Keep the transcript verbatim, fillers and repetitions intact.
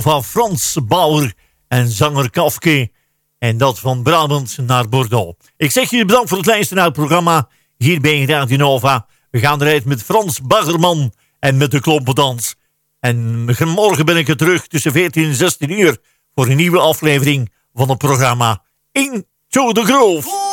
van Frans Bauer en zanger Kafke. En dat van Brabant naar Bordeaux. Ik zeg jullie bedankt voor het luisteren naar het programma hier bij Radio Nova. We gaan eruit met Frans Baggerman en met de Klompendans. En morgen ben ik er terug tussen veertien en zestien uur voor een nieuwe aflevering van het programma Into the Groove.